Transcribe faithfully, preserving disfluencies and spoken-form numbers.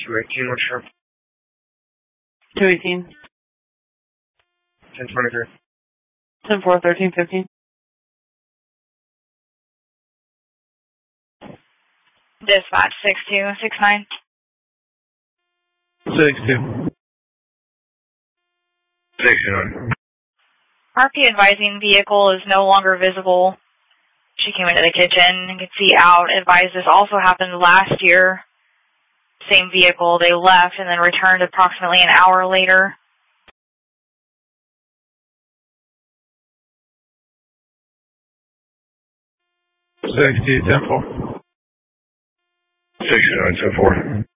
two eighteen, what's your? two eighteen. ten twenty-three. ten four, thirteen fifteen. Dispatch six two six nine. six two. six nine. R P advising vehicle is no longer visible. She came into the kitchen and could see out. Advised this also happened last year. Same vehicle. They left and then returned approximately an hour later. six two, ten four. six nine, ten four.